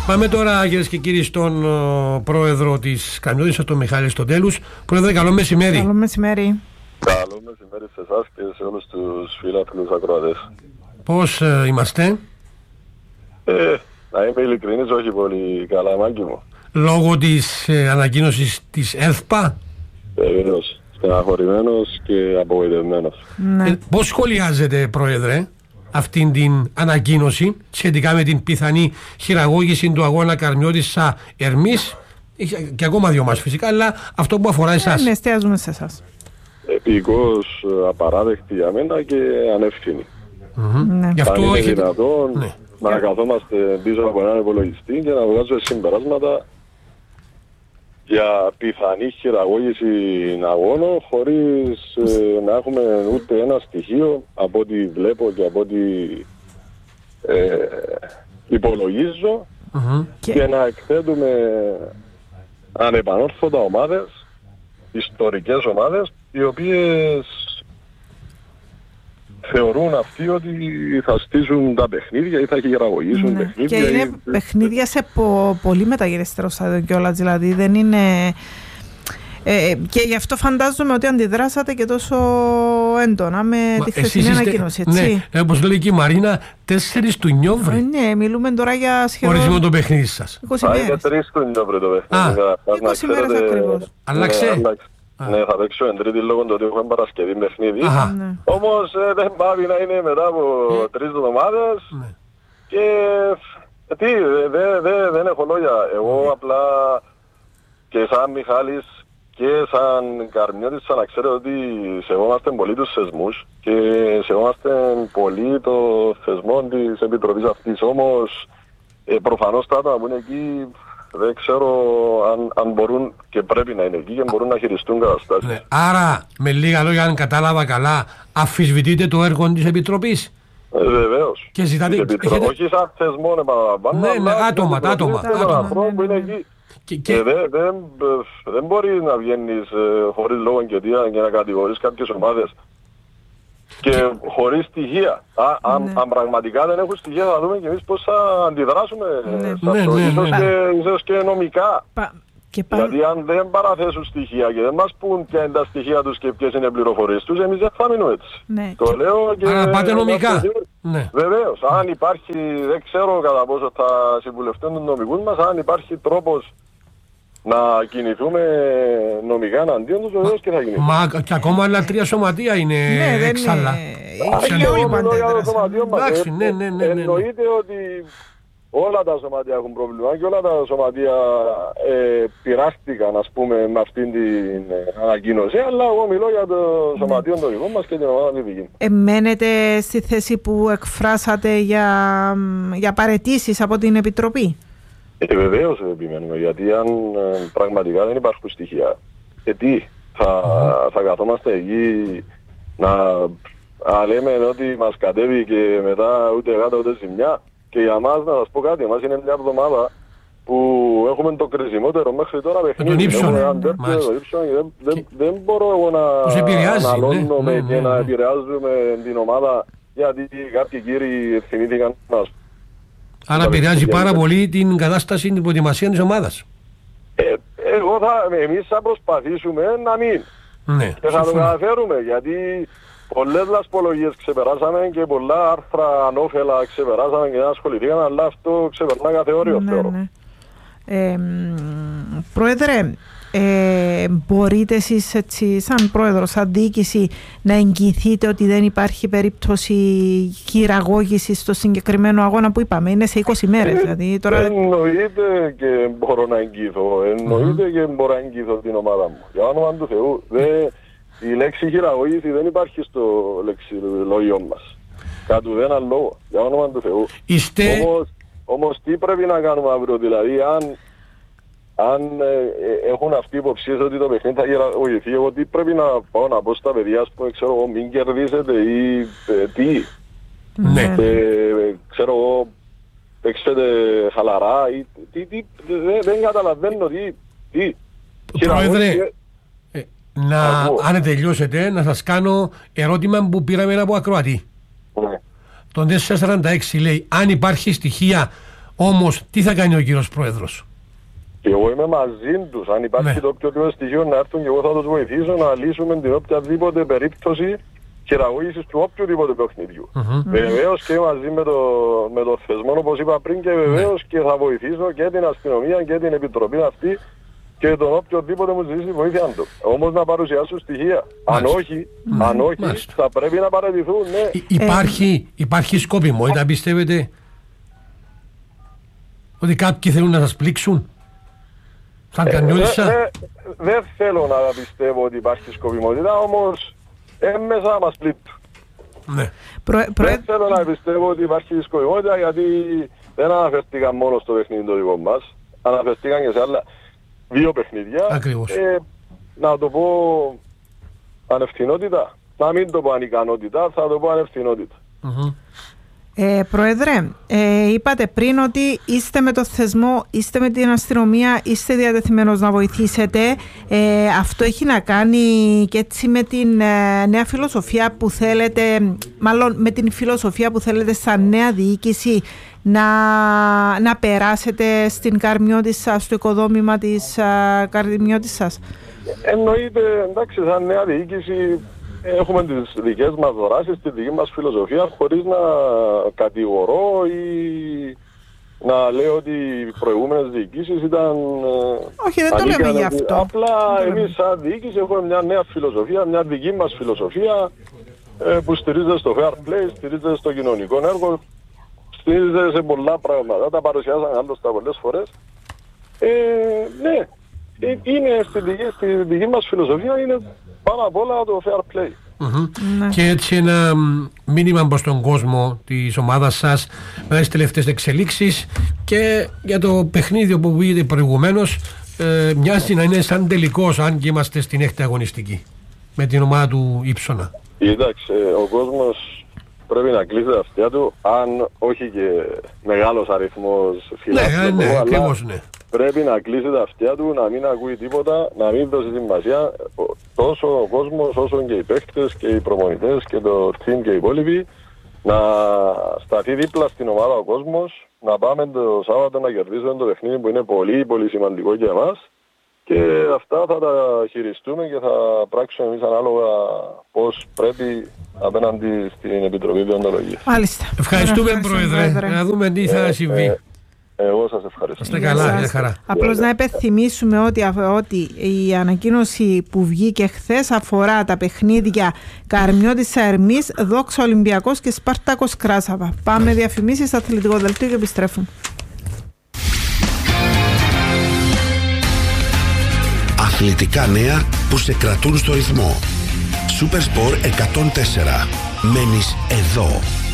Πάμε τώρα, κυρίες και κύριοι, στον πρόεδρο της Καρμιώτης, τον Μιχάλη Στοντέλους. Πρόεδρε, καλό μεσημέρι. Καλό μεσημέρι. Καλό μεσημέρι σε εσάς και σε όλους τους φίλαθλους ακροατές. Πώς είμαστε? Να είμαι ειλικρινής, όχι πολύ καλά, Μάκη μου. Λόγω της ανακοίνωσης της ΕΔΠΑ. Βεβαίως, στεναχωρημένος και απογοητευμένος. Ναι. Πώς σχολιάζετε, πρόεδρε, αυτήν την ανακοίνωση σχετικά με την πιθανή χειραγώγηση του αγώνα Καρμιώτης Ερμής και ακόμα δύο μας φυσικά, αλλά αυτό που αφορά εσάς? Ναι, εστιάζουμε σε εσάς. Επικώς απαράδεκτη για μένα και ανεύθυνη. Ναι. Γι' Αν αυτό είναι έχετε... δυνατόν Ναι. να καθόμαστε πίσω από έναν υπολογιστή και να βγάζουμε συμπεράσματα για πιθανή χειραγώγηση αγώνων χωρίς να έχουμε ούτε ένα στοιχείο από ό,τι βλέπω και από ό,τι υπολογίζω και να εκθέτουμε ανεπανόρθωτα ομάδες, ιστορικές ομάδες, οι οποίες θεωρούν αυτοί ότι θα στήσουν τα παιχνίδια ή θα χειραγωγήσουν παιχνίδια. Και είναι παιχνίδια σε πολύ μεταγενέστερο στάδιο κιόλας, δηλαδή δεν είναι... και γι' αυτό φαντάζομαι ότι αντιδράσατε και τόσο έντονα με τη χθεσινή ανακοίνωση, έτσι. Ναι, όπως λέει και η Μαρίνα, 4 του Νιόβρη. Ναι, μιλούμε τώρα για σχεδόν... Ορισμό το παιχνίδι σας. 20 Θα είναι μέρες. 3 του Νιόβρη το παιχνίδι. 20 μέρες ακριβώς. Άλλαξε. Ναι, θα παίξω εν τρίτη λόγω του ότι έχουμε Παρασκευή παιχνίδι. Ναι. Όμως δεν πάει να είναι μετά από 3 εβδομάδες. Και δεν έχω λόγια. Εγώ απλά και σαν Μιχάλης και σαν Καρμιώτης, σαν να ξέρετε ότι σεβόμαστε πολύ τους θεσμούς και σεβόμαστε πολύ το θεσμό της Επιτροπής αυτής. Όμως προφανώς τα άτομα που είναι εκεί δεν ξέρω αν μπορούν και πρέπει να είναι εκεί και μπορούν να χειριστούν καταστάσεις. Ναι. Άρα, με λίγα λόγια, αν κατάλαβα καλά, αμφισβητείτε το έργο της Επιτροπής. Βεβαίως. Και ζητάτε... Όχι σαν θεσμό, επαναλαμβάνω. Ναι, ναι, άτομα. Δεν μπορεί να βγαίνεις χωρίς λόγο και αιτία και να κατηγορείς κάποιες ομάδες και χωρίς στοιχεία. Αν πραγματικά δεν έχουν στοιχεία, θα δούμε και εμείς πώς θα αντιδράσουμε σε αυτό. Ίσως και νομικά. Δηλαδή αν δεν παραθέσουν στοιχεία και δεν μας πούν ποια είναι τα στοιχεία τους και ποιες είναι οι πληροφορίες τους, εμείς δεν θα μείνουμε έτσι. Το λέω και... Άρα πάτε νομικά. Βεβαίως. Αν υπάρχει, δεν ξέρω κατά πόσο θα συμβουλευτούν τους νομικούς μας, αν υπάρχει τρόπος να κινηθούμε νομικά εναντίον τους, βεβαίως και θα κινηθούμε. Μα και ακόμα άλλα 3 σωματεία είναι έξαλλα. Εννοείται ότι όλα τα σωματεία έχουν πρόβλημα και όλα τα σωματεία πειράχτηκαν, ας πούμε, με αυτήν την ανακοίνωση, αλλά εγώ μιλώ για το σωματείο των δικών μας και την ομάδα της δική μας. Μένετε στη θέση που εκφράσατε για παραιτήσεις από την Επιτροπή? Βεβαίως επιμένουμε, γιατί αν πραγματικά δεν υπάρχουν στοιχεία, θα καθόμαστε εκεί να λέμε ότι μας κατέβει και μετά ούτε γάτα ούτε ζημιά. Και για μας, να σας πω κάτι, εμάς είναι μια εβδομάδα που έχουμε το κρισιμότερο μέχρι τώρα παιχνίδι. Δεν μπορώ εγώ να αλώνομαι και να επηρεάζουμε την ομάδα, γιατί κάποιοι κύριοι ευθυνήθηκαν μας. Άρα επηρεάζει πάρα πολύ την κατάσταση, την προετοιμασία της ομάδας. Εμείς θα προσπαθήσουμε να μην. Και θα το καταφέρουμε, γιατί πολλές λασπολογίες ξεπεράσαμε και πολλά άρθρα ανώφελα ξεπεράσαμε και δεν ασχοληθήκαμε, αλλά αυτό ξεπερνά κάθε όριο, θεωρώ. Πρόεδρε, μπορείτε εσείς έτσι, σαν πρόεδρος, σαν διοίκηση, να εγγυηθείτε ότι δεν υπάρχει περίπτωση χειραγώγηση στο συγκεκριμένο αγώνα που είπαμε? Είναι σε 20 μέρες. Δηλαδή, τώρα... Εννοείται και μπορώ να εγγυηθώ. Εννοείται και μπορώ να εγγυηθώ την ομάδα μου. Για όνομα του Θεού. Η λέξη χειραγώγηση δεν υπάρχει στο λεξιλόγιο μας. Κατ' ουδένα λόγο. Για όνομα του Θεού. Όμως τι πρέπει να κάνουμε αύριο? Δηλαδή αν έχουν αυτοί υποψίες ότι το παιχνίδι θα χειραγωγηθεί, εγώ τι πρέπει να πάω να πω στα παιδιά που ξέρω εγώ μην κερδίσετε ή τι? Ναι. Ξέρω εγώ παίξετε χαλαρά ή τι? Δεν καταλαβαίνω τι. Πρόεδρε, αν τελειώσετε, να σας κάνω ερώτημα που πήραμε από ακροατή. Τον 446 λέει, αν υπάρχει στοιχεία Όμως, τι θα κάνει ο κύριος Πρόεδρος? Και εγώ είμαι μαζί τους. Αν υπάρχει το οποιοδήποτε στοιχείο να έρθουν και εγώ θα τους βοηθήσω να λύσουμε την οποιαδήποτε περίπτωση χειραγώγησης του οποιοδήποτε παιχνιδιού. Βεβαίως και μαζί με το θεσμό, όπως είπα πριν, και βεβαίως και θα βοηθήσω και την αστυνομία και την επιτροπή αυτή και τον οποιοδήποτε μου ζητήσει βοήθεια του. Όμως να παρουσιάσουν στοιχεία. Αν όχι, θα πρέπει να παραιτηθούν. Ναι. Υπάρχει σκοπιμότητα, πιστεύετε, ότι κάποιοι θέλουν να σας πλήξουν? Σαν Καρμιώτισσα. Δεν θέλω να πιστεύω ότι υπάρχει σκοπιμότητα, όμως έμμεσα μας πλήττουν. Ναι. Δεν θέλω να πιστεύω ότι υπάρχει σκοπιμότητα, γιατί δεν αναφερθήκαν μόνο στο παιχνίδι το δικό μας. Αναφερθήκαν και σε άλλα 2 παιχνίδια. Ακριβώς. Να το πω ανευθυνότητα. Να μην το πω ανικανότητα, θα το πω ανευθυνότητα. Πρόεδρε, είπατε πριν ότι είστε με το θεσμό, είστε με την αστυνομία, είστε διατεθειμένος να βοηθήσετε. Αυτό έχει να κάνει και έτσι με την νέα φιλοσοφία που θέλετε, μάλλον με την φιλοσοφία που θέλετε σαν νέα διοίκηση να περάσετε στην Καρμιώτισσα, στο οικοδόμημα της Καρμιώτισσας? Εννοείται, εντάξει, σαν νέα διοίκηση έχουμε τις δικές μας δράσεις, τη δική μας φιλοσοφία, χωρίς να κατηγορώ ή να λέω ότι οι προηγούμενες διοικήσεις ήταν... Όχι, δεν το λέμε γι' αυτό. Απλά εμείς σαν διοίκηση έχουμε μια νέα φιλοσοφία, μια δική μας φιλοσοφία που στηρίζεται στο fair play, στηρίζεται στο κοινωνικό έργο, στηρίζεται σε πολλά πράγματα. Τα παρουσιάσαμε άλλωστε πολλές φορές. Ναι, είναι στη δική μας φιλοσοφία, είναι πάνω απ' όλα το fair play. Ναι. Και έτσι ένα μήνυμα προς τον κόσμο της ομάδας σας με τις τελευταίες εξελίξεις και για το παιχνίδι που πήγατε προηγουμένως, μοιάζει να είναι σαν τελικός, αν και είμαστε στην 6η αγωνιστική με την ομάδα του Ήψονα. Κοίταξε, ο κόσμος πρέπει να κλείσει τα αυτιά του, αν όχι και μεγάλος αριθμός φιλάθλων, ναι. Πρέπει να κλείσει τα αυτιά του, να μην ακούει τίποτα, να μην δώσει σημασία. Τόσο ο κόσμος όσο και οι παίκτες και οι προπονητές και το team και οι υπόλοιποι, να σταθεί δίπλα στην ομάδα ο κόσμος, να πάμε το Σάββατο να κερδίσουμε το παιχνίδι που είναι πολύ πολύ σημαντικό για εμάς, και αυτά θα τα χειριστούμε και θα πράξουμε εμείς ανάλογα πώς πρέπει απέναντι στην Επιτροπή Διοντολογίας. Μάλιστα. Ευχαριστούμε, Πρόεδρε. Να δούμε τι θα συμβεί. Εγώ σας ευχαριστώ. Είστε καλά, είναι χαρά. Απλώς να υπενθυμίσουμε ότι η ανακοίνωση που βγήκε χθες αφορά τα παιχνίδια Καρμιώτισσα Ερμής, Δόξα Ολυμπιακός και Σπάρτακος Κράσαβα. Πάμε διαφημίσεις στο αθλητικό δελτίο και επιστρέφουμε. Αθλητικά νέα που σε κρατούν στο ρυθμό. Supersport 104. Μένεις εδώ.